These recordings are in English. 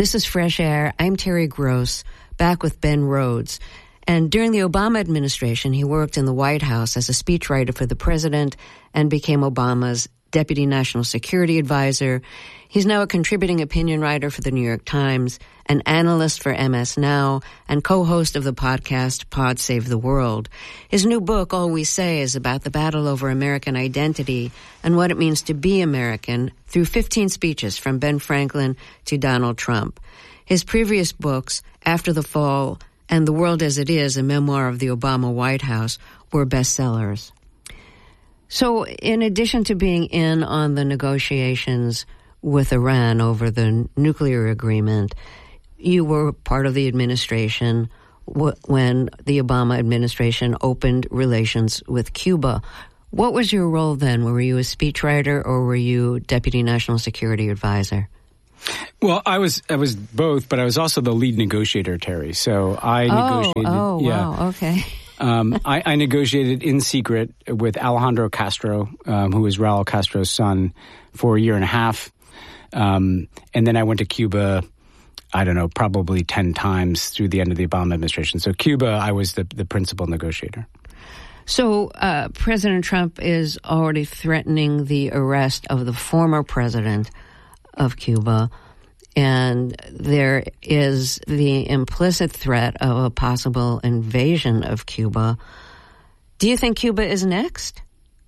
This is Fresh Air. I'm Terry Gross, back with Ben Rhodes. And during the Obama administration, he worked in the White House as a speechwriter for the president and became Obama's Deputy National Security Advisor. He's now a contributing opinion writer for the New York Times, an analyst for MS Now, and co-host of the podcast Pod Save the World. His new book, All We Say, is about the battle over American identity and what it means to be American through 15 speeches from Ben Franklin to Donald Trump. His previous books, After the Fall and The World as It Is, a memoir of the Obama White House, were bestsellers. So in addition to being in on the negotiations with Iran over the nuclear agreement, you were part of the administration when the Obama administration opened relations with Cuba. What was your role then? Were you a speechwriter or were you Deputy National Security Advisor? Well, I was both, but I was also the lead negotiator, Terry. So I negotiated. Oh, wow, okay. I negotiated in secret with Alejandro Castro, who was Raul Castro's son, for a year and a half. And then I went to Cuba, I don't know, probably 10 times through the end of the Obama administration. So Cuba, I was the principal negotiator. So President Trump is already threatening the arrest of the former president of Cuba, and there is the implicit threat of a possible invasion of Cuba. Do you think Cuba is next?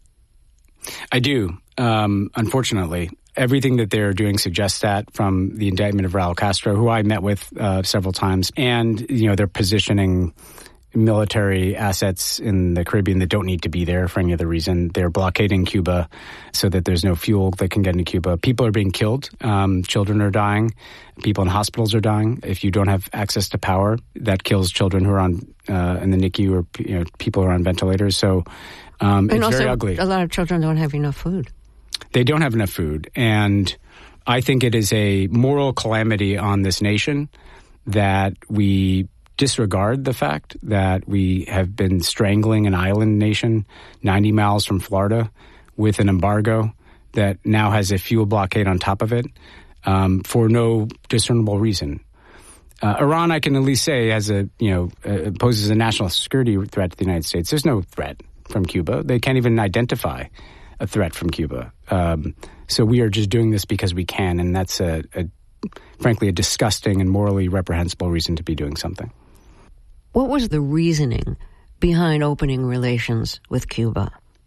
I do, unfortunately. Everything that they're doing suggests that, from the indictment of Raul Castro, who I met with several times, and they're positioning military assets in the Caribbean that don't need to be there for any other reason. They're blockading Cuba so that there's no fuel that can get into Cuba. People are being killed. Children are dying. People in hospitals are dying. If you don't have access to power, that kills children who are on in the NICU or people who are on ventilators. So it's very ugly. A lot of children don't have enough food. They don't have enough food. And I think it is a moral calamity on this nation that we disregard the fact that we have been strangling an island nation 90 miles from Florida with an embargo that now has a fuel blockade on top of it for no discernible reason. Iran, I can at least say, poses a national security threat to the United States. There's no threat from Cuba. They can't even identify a threat from Cuba. So we are just doing this because we can, and that's frankly a disgusting and morally reprehensible reason to be doing something. What was the reasoning behind opening relations with Cuba?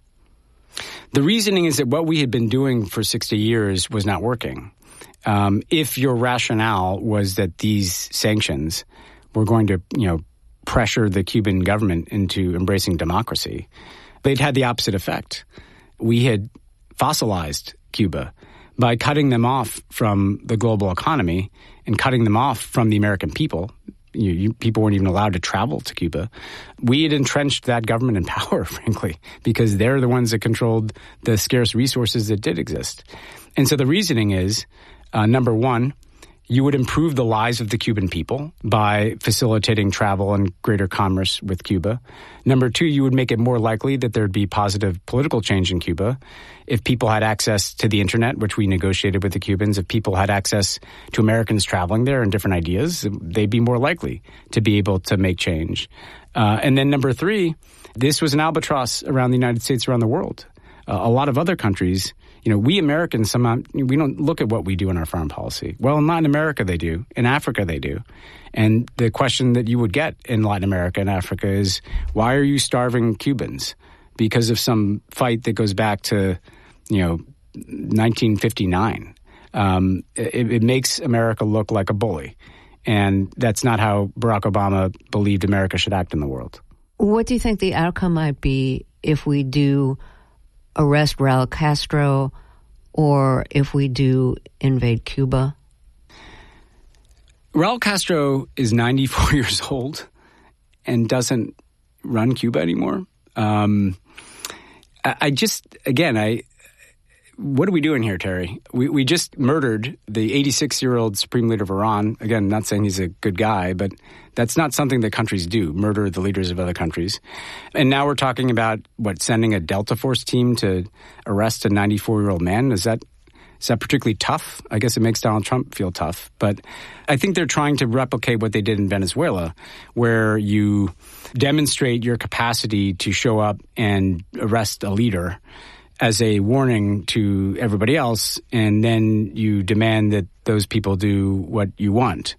The reasoning is that what we had been doing for 60 years was not working. If your rationale was that these sanctions were going to, pressure the Cuban government into embracing democracy, they'd had the opposite effect. We had fossilized Cuba by cutting them off from the global economy and cutting them off from the American people. People weren't even allowed to travel to Cuba. We had entrenched that government in power, frankly, because they're the ones that controlled the scarce resources that did exist. And so the reasoning is, number one, you would improve the lives of the Cuban people by facilitating travel and greater commerce with Cuba. Number two, you would make it more likely that there'd be positive political change in Cuba. If people had access to the internet, which we negotiated with the Cubans, if people had access to Americans traveling there and different ideas, they'd be more likely to be able to make change. And then number three, this was an albatross around the United States, around the world. A lot of other countries, we Americans, somehow, we don't look at what we do in our foreign policy. Well, in Latin America, they do. In Africa, they do. And the question that you would get in Latin America and Africa is, why are you starving Cubans? Because of some fight that goes back to, 1959. It makes America look like a bully. And that's not how Barack Obama believed America should act in the world. What do you think the outcome might be if we do arrest Raul Castro or if we do invade Cuba? Raul Castro is 94 years old and doesn't run Cuba anymore. What are we doing here, Terry? We just murdered the 86-year-old Supreme Leader of Iran. Again, not saying he's a good guy, but that's not something that countries do, murder the leaders of other countries. And now we're talking about, sending a Delta Force team to arrest a 94-year-old man? Is that Is that particularly tough? I guess it makes Donald Trump feel tough. But I think they're trying to replicate what they did in Venezuela, where you demonstrate your capacity to show up and arrest a leader as a warning to everybody else, and then you demand that those people do what you want.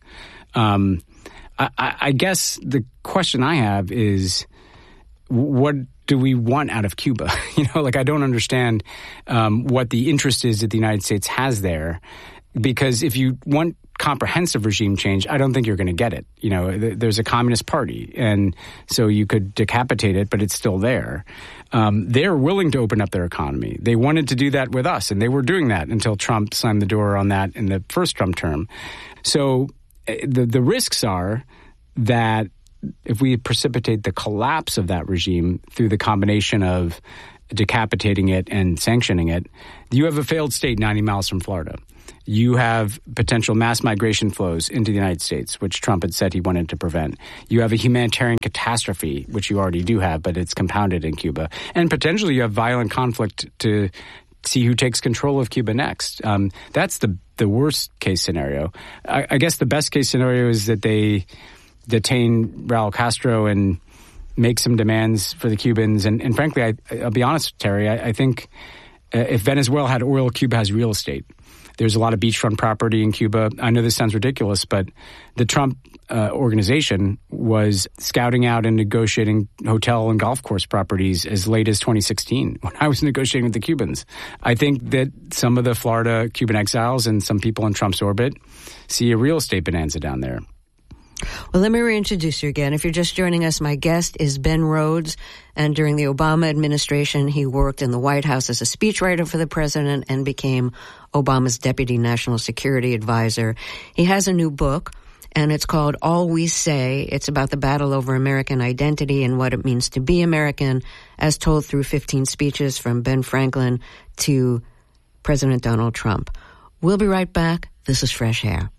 I guess the question I have is, what do we want out of Cuba? I don't understand what the interest is that the United States has there, because if you want comprehensive regime change, I don't think you're going to get it. There's a communist party, and so you could decapitate it, but it's still there. They're willing to open up their economy. They wanted to do that with us, and they were doing that until Trump slammed the door on that in the first Trump term. So the risks are that if we precipitate the collapse of that regime through the combination of decapitating it and sanctioning it, you have a failed state 90 miles from Florida. You have potential mass migration flows into the United States, which Trump had said he wanted to prevent. You have a humanitarian catastrophe, which you already do have, but it's compounded in Cuba. And potentially you have violent conflict to see who takes control of Cuba next. That's the worst case scenario. I guess the best case scenario is that they detain Raul Castro and make some demands for the Cubans. And frankly, I'll be honest, Terry, I think if Venezuela had oil, Cuba has real estate. There's a lot of beachfront property in Cuba. I know this sounds ridiculous, but the Trump organization was scouting out and negotiating hotel and golf course properties as late as 2016 when I was negotiating with the Cubans. I think that some of the Florida Cuban exiles and some people in Trump's orbit see a real estate bonanza down there. Well, let me reintroduce you again. If you're just joining us, my guest is Ben Rhodes, and during the Obama administration, he worked in the White House as a speechwriter for the president and became Obama's deputy national security advisor. He has a new book, and it's called All We Say. It's about the battle over American identity and what it means to be American, as told through 15 speeches from Ben Franklin to President Donald Trump. We'll be right back. This is Fresh Air.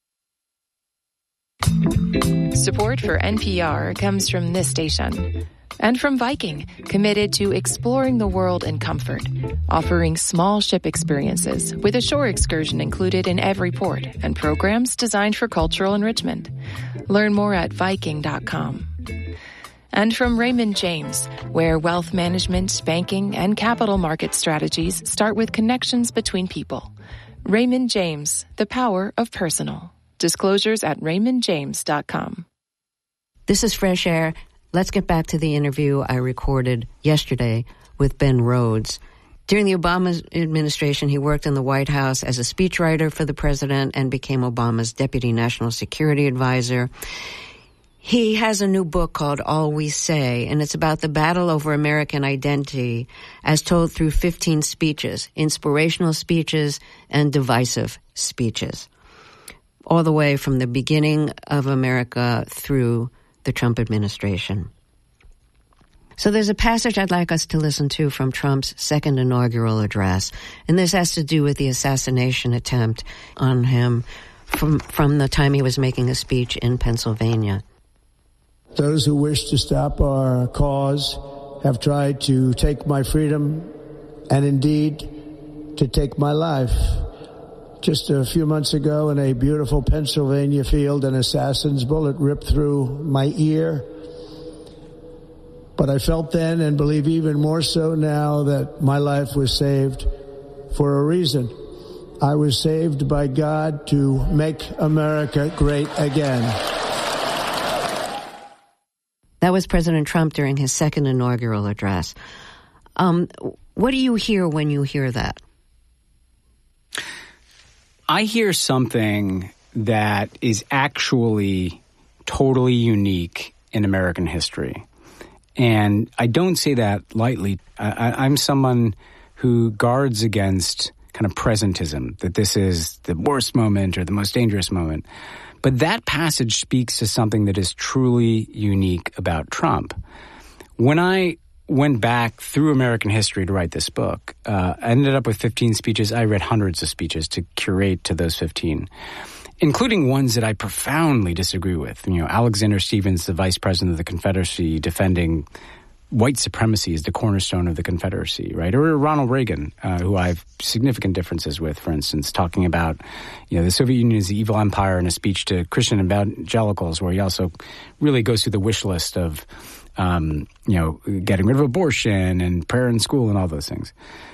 Support for NPR comes from this station and from Viking, committed to exploring the world in comfort, offering small ship experiences with a shore excursion included in every port and programs designed for cultural enrichment. Learn more at Viking.com. And from Raymond James, where wealth management, banking, and capital market strategies start with connections between people. Raymond James, the power of personal. Disclosures at RaymondJames.com. This is Fresh Air. Let's get back to the interview I recorded yesterday with Ben Rhodes. During the Obama administration, he worked in the White House as a speechwriter for the president and became Obama's deputy national security advisor. He has a new book called All We Say, and it's about the battle over American identity as told through 15 speeches, inspirational speeches and divisive speeches, all the way from the beginning of America through the Trump administration. So there's a passage I'd like us to listen to from Trump's second inaugural address, and this has to do with the assassination attempt on him from the time he was making a speech in Pennsylvania. Those who wish to stop our cause have tried to take my freedom and indeed to take my life. Just a few months ago in a beautiful Pennsylvania field, an assassin's bullet ripped through my ear. But I felt then, and believe even more so now, that my life was saved for a reason. I was saved by God to make America great again. That was President Trump during his second inaugural address. What do you hear when you hear that? I hear something that is actually totally unique in American history. And I don't say that lightly. I'm someone who guards against kind of presentism, that this is the worst moment or the most dangerous moment. But that passage speaks to something that is truly unique about Trump. When I went back through American history to write this book, I ended up with 15 speeches. I read hundreds of speeches to curate to those 15, including ones that I profoundly disagree with. You know, Alexander Stephens, the vice president of the Confederacy, defending white supremacy is the cornerstone of the Confederacy, right? Or Ronald Reagan, who I have significant differences with, for instance, talking about, the Soviet Union is the evil empire in a speech to Christian evangelicals, where he also really goes through the wish list of, getting rid of abortion and prayer in school and all those things.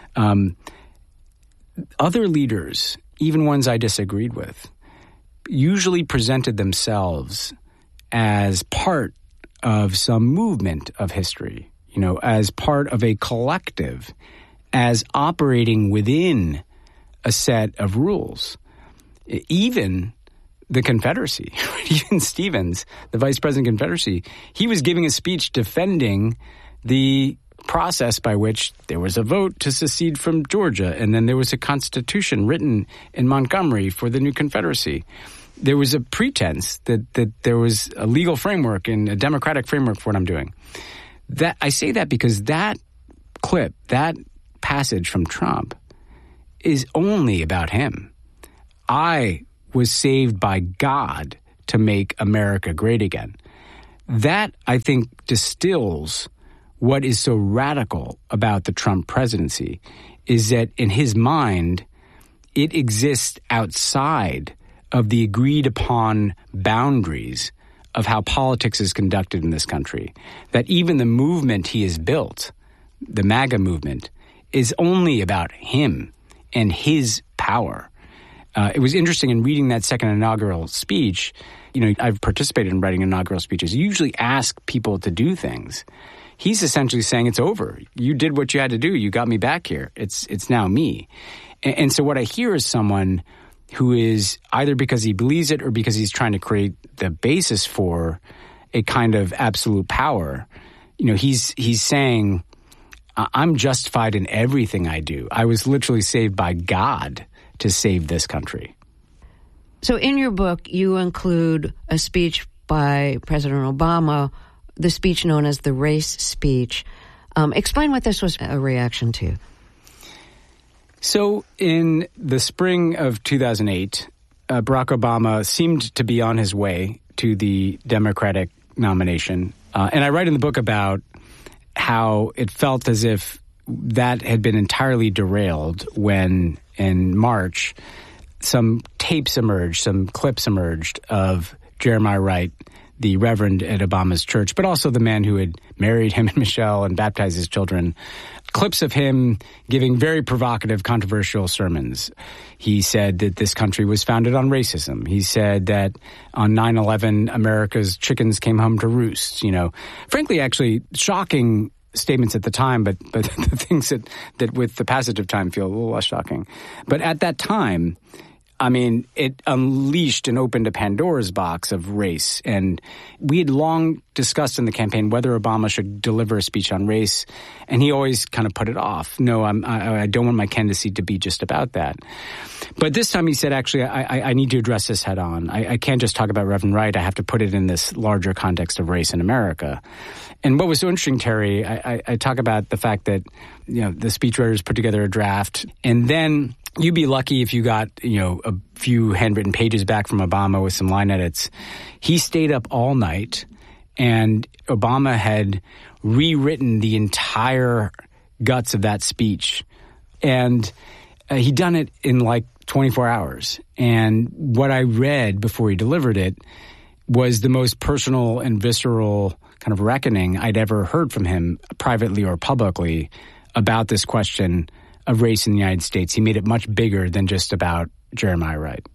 Other leaders, even ones I disagreed with, usually presented themselves as part of some movement of history, as part of a collective, as operating within a set of rules. Even the Confederacy, even Stevens, the vice president of the Confederacy, he was giving a speech defending the process by which there was a vote to secede from Georgia, and then there was a constitution written in Montgomery for the new Confederacy. There was a pretense that there was a legal framework and a democratic framework for what I'm doing. That I say that because that clip, that passage from Trump, is only about him. I was saved by God to make America great again. That, I think, distills what is so radical about the Trump presidency, is that in his mind, it exists outside of the agreed upon boundaries of how politics is conducted in this country. That even the movement he has built, the MAGA movement, is only about him and his power. It was interesting in reading that second inaugural speech. I've participated in writing inaugural speeches. You usually ask people to do things. He's essentially saying it's over. You did what you had to do. You got me back here. It's now me. And so what I hear is someone who is, either because he believes it or because he's trying to create the basis for a kind of absolute power, he's saying, I'm justified in everything I do. I was literally saved by God to save this country. So in your book, you include a speech by President Obama, the speech known as the race speech. Explain what this was a reaction to. So in the spring of 2008, Barack Obama seemed to be on his way to the Democratic nomination. And I write in the book about how it felt as if that had been entirely derailed when, in March, some tapes emerged, some clips emerged of Jeremiah Wright, the reverend at Obama's church, but also the man who had married him and Michelle and baptized his children. Clips of him giving very provocative, controversial sermons. He said that this country was founded on racism. He said that on 9/11, America's chickens came home to roost. Frankly, actually shocking statements at the time, but the things that with the passage of time feel a little less shocking. But at that time, it unleashed and opened a Pandora's box of race. And we had long discussed in the campaign whether Obama should deliver a speech on race. And he always kind of put it off. No, I don't want my candidacy to be just about that. But this time he said, actually, I need to address this head on. I can't just talk about Reverend Wright. I have to put it in this larger context of race in America. And what was so interesting, Terry, I talk about the fact that, the speechwriters put together a draft, and then you'd be lucky if you got, a few handwritten pages back from Obama with some line edits. He stayed up all night, and Obama had rewritten the entire guts of that speech. And he'd done it in like 24 hours. And what I read before he delivered it was the most personal and visceral kind of reckoning I'd ever heard from him, privately or publicly, about this question of race in the United States. He made it much bigger than just about Jeremiah Wright.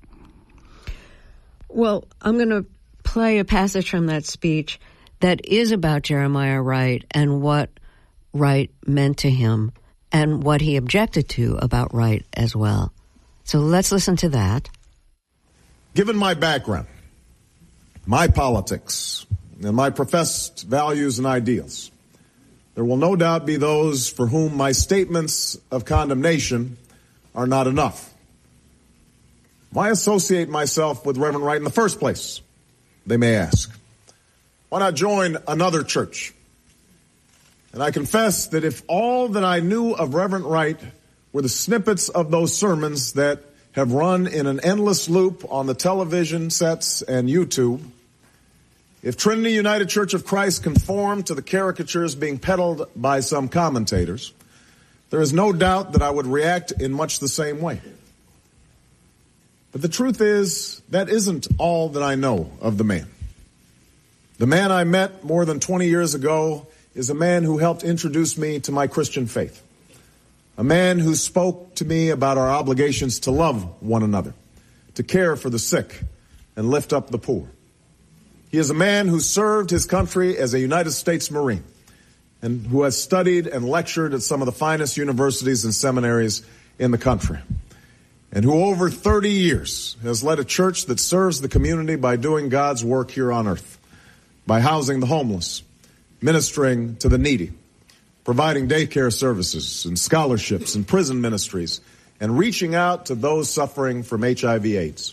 Well, I'm going to play a passage from that speech that is about Jeremiah Wright and what Wright meant to him and what he objected to about Wright as well. So let's listen to that. Given my background, my politics, and my professed values and ideals, there will no doubt be those for whom my statements of condemnation are not enough. Why associate myself with Reverend Wright in the first place, they may ask? Why not join another church? And I confess that if all that I knew of Reverend Wright were the snippets of those sermons that have run in an endless loop on the television sets and YouTube, If Trinity United Church of Christ conformed to the caricatures being peddled by some commentators, there is no doubt that I would react in much the same way. But the truth is, that isn't all that I know of the man. The man I met more than 20 years ago is a man who helped introduce me to my Christian faith. A man who spoke to me about our obligations to love one another, to care for the sick, and lift up the poor. He is a man who served his country as a United States Marine and who has studied and lectured at some of the finest universities and seminaries in the country, and who over 30 years has led a church that serves the community by doing God's work here on earth, by housing the homeless, ministering to the needy, providing daycare services and scholarships and prison ministries, and reaching out to those suffering from HIV/AIDS.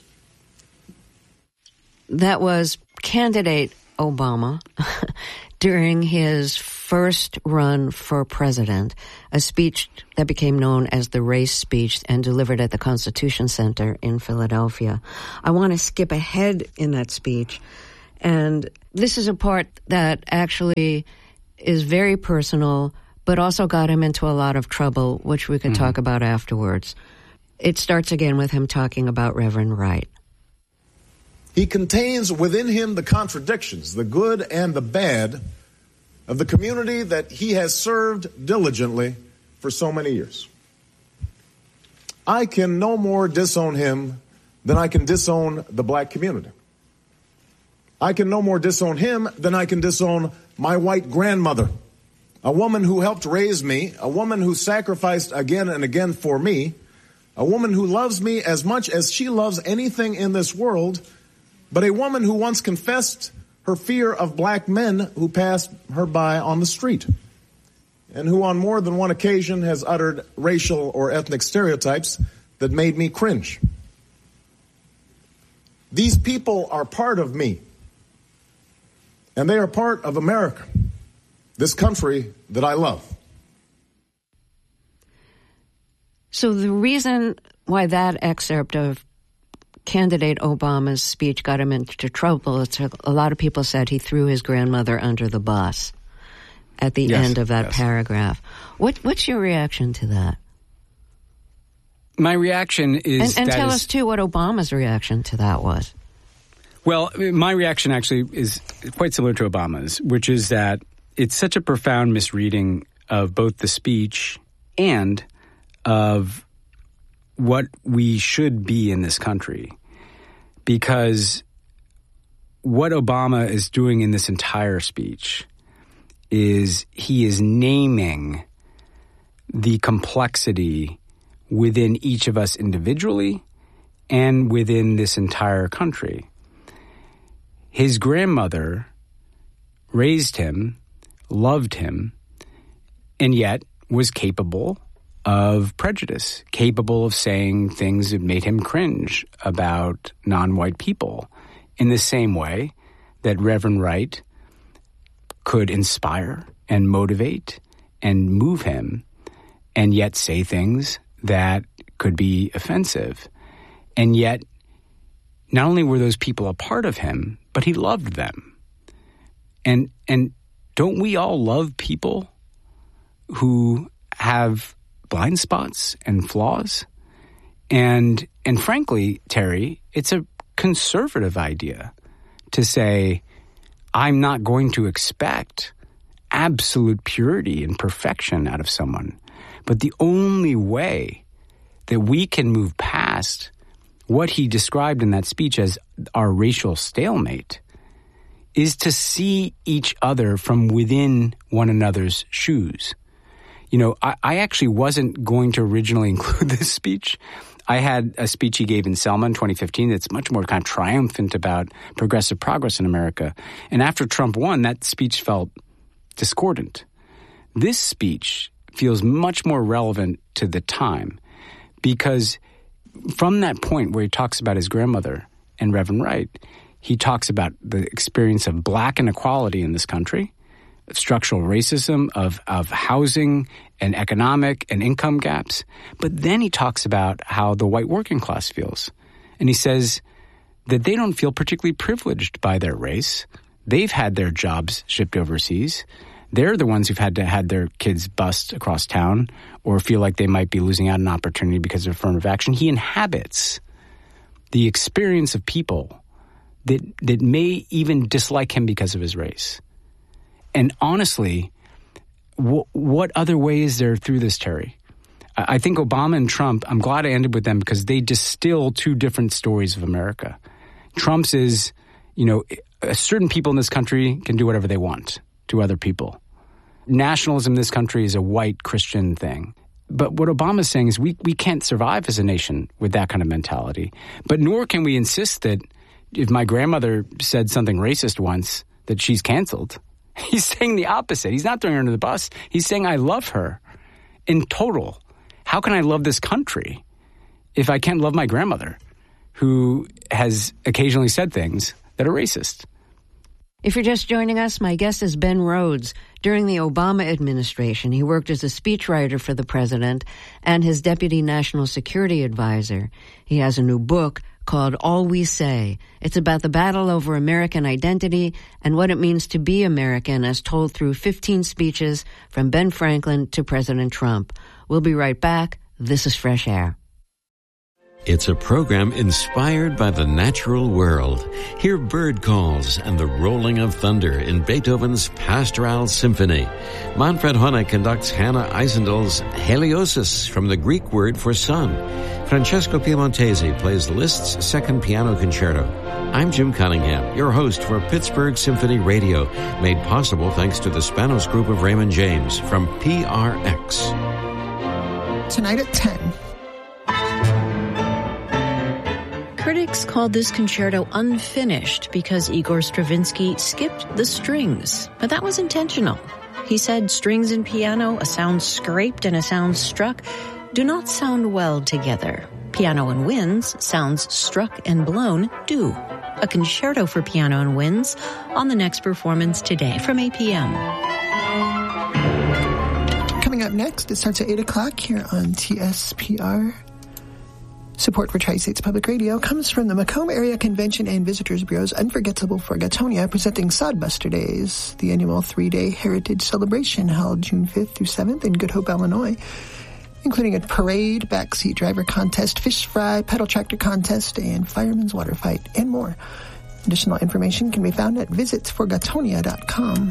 That was candidate Obama during his first run for president, a speech that became known as the race speech and delivered at the Constitution Center in Philadelphia. I want to skip ahead in that speech, and this is a part that actually is very personal, but also got him into a lot of trouble, which we could talk about afterwards. It starts again with him talking about Reverend Wright. He contains within him the contradictions, the good and the bad, of the community that he has served diligently for so many years. I can no more disown him than I can disown the black community. I can no more disown him than I can disown my white grandmother, a woman who helped raise me, a woman who sacrificed again and again for me, a woman who loves me as much as she loves anything in this world, but a woman who once confessed her fear of black men who passed her by on the street, and who on more than one occasion has uttered racial or ethnic stereotypes that made me cringe. These people are part of me, and they are part of America, this country that I love. So the reason why that excerpt of candidate Obama's speech got him into trouble, a lot of people said he threw his grandmother under the bus at the end of that paragraph. What's your reaction to that? My reaction is... And tell us, too, what Obama's reaction to that was. Well, my reaction actually is quite similar to Obama's, which is that it's such a profound misreading of both the speech and of what we should be in this country. Because what Obama is doing in this entire speech is he is naming the complexity within each of us individually and within this entire country. His grandmother raised him, loved him, and yet was capable of prejudice, capable of saying things that made him cringe about non-white people, in the same way that Reverend Wright could inspire and motivate and move him, and yet say things that could be offensive. And yet, not only were those people a part of him, but he loved them. And don't we all love people who have blind spots and flaws? And frankly, Terry, it's a conservative idea to say, I'm not going to expect absolute purity and perfection out of someone. But the only way that we can move past what he described in that speech as our racial stalemate is to see each other from within one another's shoes. You know, I actually wasn't going to originally include this speech. I had a speech he gave in Selma in 2015 that's much more kind of triumphant about progressive progress in America. And after Trump won, that speech felt discordant. This speech feels much more relevant to the time because from that point where he talks about his grandmother and Reverend Wright, he talks about the experience of black inequality in this country, structural racism, of housing and economic and income gaps. But then he talks about how the white working class feels. And he says that they don't feel particularly privileged by their race. They've had their jobs shipped overseas. They're the ones who've had to had their kids bust across town or feel like they might be losing out on an opportunity because of affirmative action. He inhabits the experience of people that may even dislike him because of his race. And honestly, what other way is there through this, Terry? I think Obama and Trump, I'm glad I ended with them because they distill two different stories of America. Trump's is, certain people in this country can do whatever they want to other people. Nationalism in this country is a white Christian thing. But what Obama's saying is we can't survive as a nation with that kind of mentality. But nor can we insist that if my grandmother said something racist once, that she's canceled. He's saying the opposite. He's not throwing her under the bus. He's saying I love her in total. How can I love this country if I can't love my grandmother, who has occasionally said things that are racist? If you're just joining us, my guest is Ben Rhodes. During the Obama administration, he worked as a speechwriter for the president and his deputy national security advisor. He has a new book called All We Say. It's about the battle over American identity and what it means to be American as told through 15 speeches from Ben Franklin to President Trump. We'll be right back. This is Fresh Air. It's a program inspired by the natural world. Hear bird calls and the rolling of thunder in Beethoven's Pastoral Symphony. Manfred Honeck conducts Hannah Eisendel's Heliosis from the Greek word for sun. Francesco Piemontesi plays Liszt's Second Piano Concerto. I'm Jim Cunningham, your host for Pittsburgh Symphony Radio, made possible thanks to the Spanos Group of Raymond James from PRX. Tonight at 10. Critics called this concerto unfinished because Igor Stravinsky skipped the strings, but that was intentional. He said strings and piano, a sound scraped and a sound struck, do not sound well together. Piano and winds, sounds struck and blown, do. A concerto for piano and winds on the next performance today from 8 p.m. Coming up next, it starts at 8 o'clock here on TSPR. Support for Tri-States Public Radio comes from the Macomb Area Convention and Visitors Bureau's Unforgettable Forgatonia, presenting Sodbuster Days, the annual 3-day heritage celebration held June 5th through 7th in Good Hope, Illinois, including a parade, backseat driver contest, fish fry, pedal tractor contest, and fireman's water fight, and more. Additional information can be found at visitsforgatonia.com.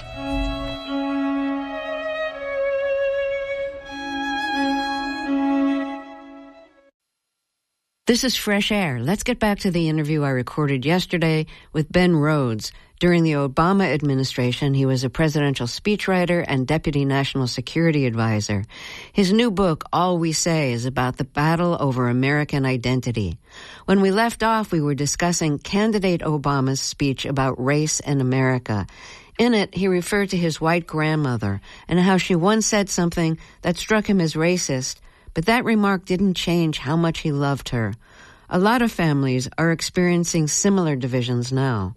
This is Fresh Air. Let's get back to the interview I recorded yesterday with Ben Rhodes. During the Obama administration, he was a presidential speechwriter and deputy national security advisor. His new book, All We Say, is about the battle over American identity. When we left off, we were discussing candidate Obama's speech about race and America. In it, he referred to his white grandmother and how she once said something that struck him as racist, but that remark didn't change how much he loved her. A lot of families are experiencing similar divisions now.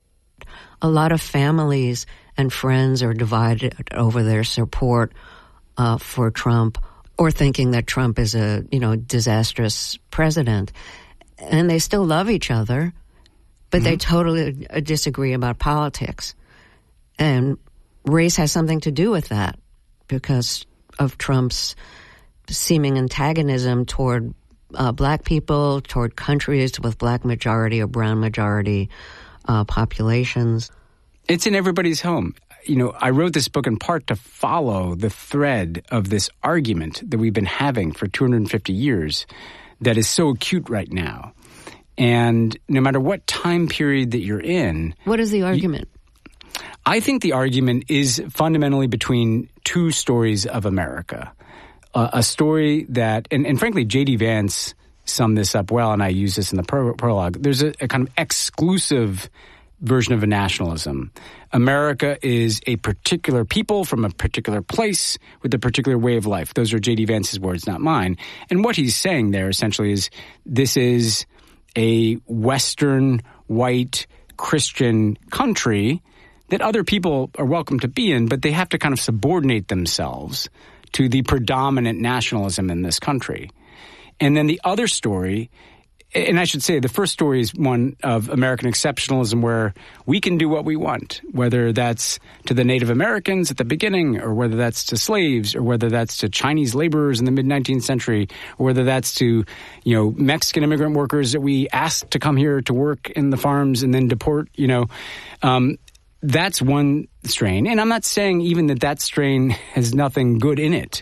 A lot of families and friends are divided over their support for Trump or thinking that Trump is a, disastrous president. And they still love each other, but they totally disagree about politics. And race has something to do with that because of Trump's seeming antagonism toward black people, toward countries with black majority or brown majority populations. It's in everybody's home. I wrote this book in part to follow the thread of this argument that we've been having for 250 years that is so acute right now. And no matter what time period that you're in... What is the argument? I think the argument is fundamentally between two stories of America. A story that, and frankly, J.D. Vance summed this up well, and I use this in the prologue. There's a kind of exclusive version of a nationalism. America is a particular people from a particular place with a particular way of life. Those are J.D. Vance's words, not mine. And what he's saying there essentially is this is a Western, white, Christian country that other people are welcome to be in, but they have to kind of subordinate themselves to the predominant nationalism in this country. And then the other story and I should say the first story is one of American exceptionalism where we can do what we want, whether that's to the Native Americans at the beginning or whether that's to slaves or whether that's to Chinese laborers in the mid-19th century or whether that's to, Mexican immigrant workers that we asked to come here to work in the farms and then deport, That's one strain. And I'm not saying even that strain has nothing good in it.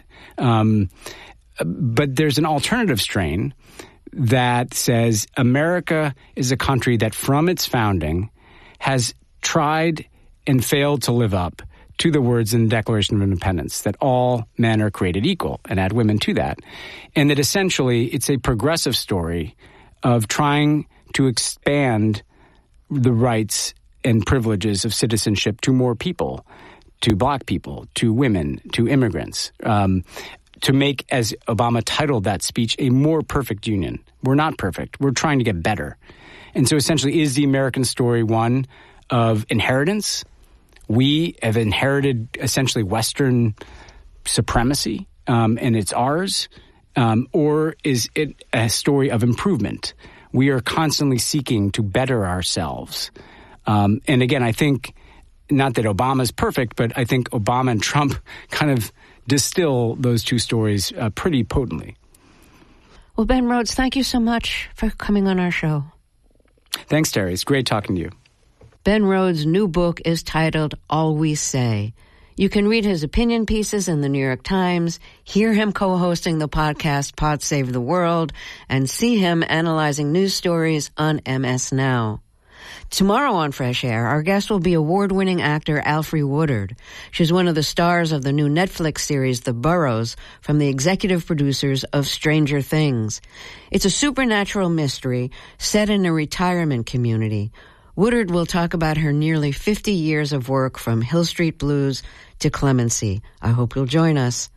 But there's an alternative strain that says America is a country that from its founding has tried and failed to live up to the words in the Declaration of Independence that all men are created equal, and add women to that. And that essentially it's a progressive story of trying to expand the rights and privileges of citizenship to more people, to black people, to women, to immigrants, to make, as Obama titled that speech, a more perfect union. We're not perfect. We're trying to get better. And so essentially, is the American story one of inheritance? We have inherited essentially Western supremacy, and it's ours. Or is it a story of improvement? We are constantly seeking to better ourselves. And again, I think not that Obama's perfect, but I think Obama and Trump kind of distill those two stories pretty potently. Well, Ben Rhodes, thank you so much for coming on our show. Thanks, Terry. It's great talking to you. Ben Rhodes' new book is titled All We Say. You can read his opinion pieces in the New York Times, hear him co-hosting the podcast Pod Save the World, and see him analyzing news stories on MS Now. Tomorrow on Fresh Air, our guest will be award-winning actor Alfre Woodard. She's one of the stars of the new Netflix series The Burrows from the executive producers of Stranger Things. It's a supernatural mystery set in a retirement community. Woodard will talk about her nearly 50 years of work from Hill Street Blues to Clemency. I hope you'll join us.